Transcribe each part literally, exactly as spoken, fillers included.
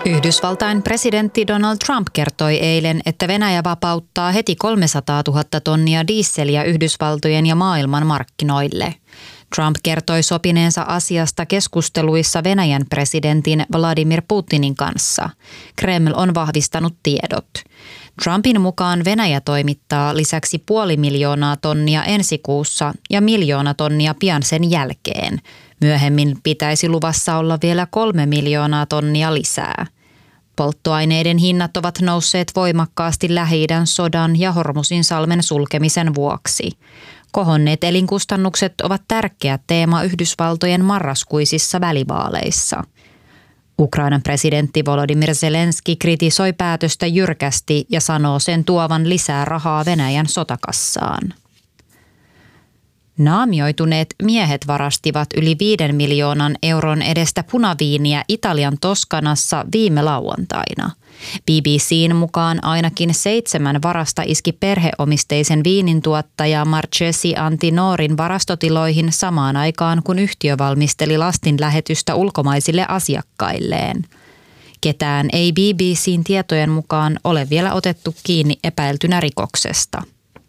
Yhdysvaltain presidentti Donald Trump kertoi eilen, että Venäjä vapauttaa heti kolmesataatuhatta tonnia dieseliä Yhdysvaltojen ja maailman markkinoille. Trump kertoi sopineensa asiasta keskusteluissa Venäjän presidentin Vladimir Putinin kanssa. Kreml on vahvistanut tiedot. Trumpin mukaan Venäjä toimittaa lisäksi puoli miljoonaa tonnia ensi kuussa ja miljoona tonnia pian sen jälkeen. Myöhemmin pitäisi luvassa olla vielä kolme miljoonaa tonnia lisää. Polttoaineiden hinnat ovat nousseet voimakkaasti Lähi-idän sodan ja Hormusin salmen sulkemisen vuoksi. Kohonneet elinkustannukset ovat tärkeä teema Yhdysvaltojen marraskuisissa välivaaleissa. Ukrainan presidentti Volodymyr Zelenski kritisoi päätöstä jyrkästi ja sanoo sen tuovan lisää rahaa Venäjän sotakassaan. Naamioituneet miehet varastivat yli viiden miljoonan euron edestä punaviiniä Italian Toskanassa viime lauantaina. B B C:n mukaan ainakin seitsemän varasta iski perheomisteisen viinintuottaja Marchesi Antinorin varastotiloihin samaan aikaan, kun yhtiö valmisteli lastinlähetystä ulkomaisille asiakkailleen. Ketään ei B B C:n tietojen mukaan ole vielä otettu kiinni epäiltynä rikoksesta.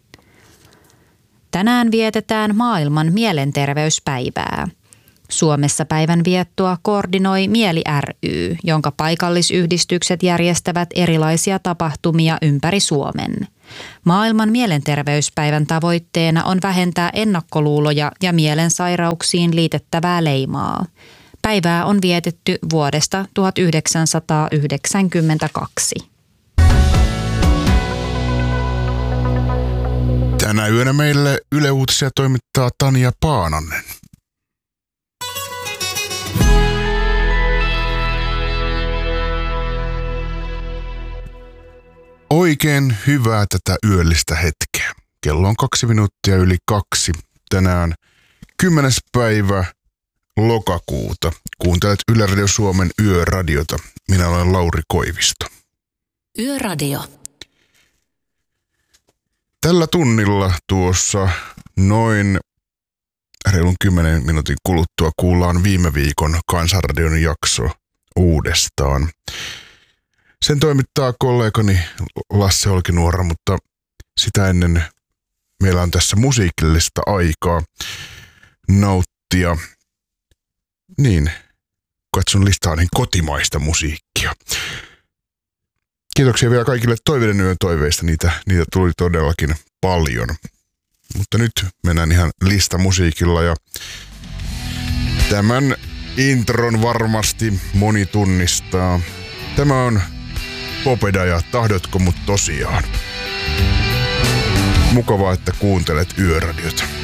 Tänään vietetään maailman mielenterveyspäivää. Suomessa päivän viettoa koordinoi Mieli ry, jonka paikallisyhdistykset järjestävät erilaisia tapahtumia ympäri Suomen. Maailman mielenterveyspäivän tavoitteena on vähentää ennakkoluuloja ja mielensairauksiin liitettävää leimaa. Päivää on vietetty vuodesta tuhatyhdeksänsataayhdeksänkymmentäkaksi. Tänä yönä meille Yle Uutisia toimittaa Tanja Paananen. Oikein hyvää tätä yöllistä hetkeä. Kello on kaksi minuuttia yli kaksi. Tänään kymmenes päivä lokakuuta. Kuuntelet Yle Radio Suomen Yöradiota. Minä olen Lauri Koivisto. Yöradio. Tällä tunnilla tuossa noin reilun kymmenen minuutin kuluttua kuullaan viime viikon Kansanradion jakso uudestaan. Sen toimittaa kollegani Lasse Olkinuora, mutta sitä ennen meillä on tässä musiikillista aikaa nauttia. Niin, katson listaa niin kotimaista musiikkia. Kiitoksia vielä kaikille toiveiden yön toiveista, niitä, niitä tuli todellakin paljon. Mutta nyt mennään ihan listamusiikilla ja tämän intron varmasti moni tunnistaa. Tämä on Popeda ja Tahdotko mut tosiaan. Mukavaa, että kuuntelet Yöradiota.